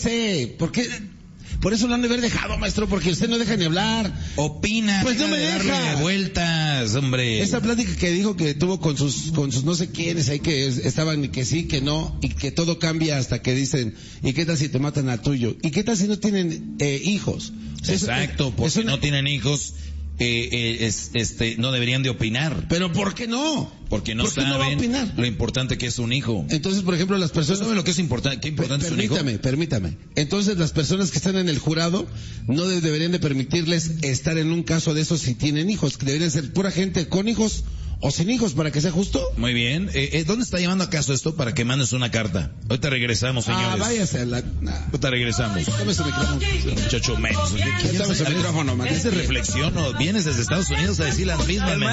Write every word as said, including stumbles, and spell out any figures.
sé, ¿por qué? Por eso lo han de haber dejado, maestro, porque usted no deja ni hablar. Opina. Pues no me de deja. Darle vueltas, hombre. Esa plática que dijo que tuvo con sus, con sus no sé quiénes ahí que estaban que sí, que no, y que todo cambia hasta que dicen, ¿y qué tal si te matan al tuyo? ¿Y qué tal si no tienen eh, hijos? O sea, exacto, eso, porque eso no tienen hijos. Eh, eh, es, este, no deberían de opinar. ¿Pero por qué no? Porque no ¿Por qué no va a saben opinar? lo importante que es un hijo. Entonces, por ejemplo, las personas... ¿Saben lo que es importante? ¿Qué importante Per- es un hijo? Permítame, permítame. Entonces, las personas que están en el jurado no de- deberían de permitirles estar en un caso de esos si tienen hijos. Que deberían ser pura gente con hijos o sin hijos, para que sea justo. Muy bien. Eh, eh, ¿Dónde está llevando a caso esto? Para que mandes una carta. Ahorita regresamos, señores. Ah, váyase a la... Nah. Ahorita regresamos. Dame su micrófono. Muchacho menos. ¿Qué- qué- Dame su a ver, micrófono, man. ¿Es de reflexión o vienes desde Estados Unidos a decir las mismas